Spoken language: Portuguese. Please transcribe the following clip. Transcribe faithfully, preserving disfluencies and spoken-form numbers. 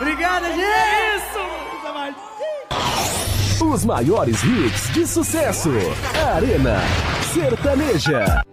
Obrigado, gente! Isso! Os maiores hits de sucesso. Arena Sertaneja.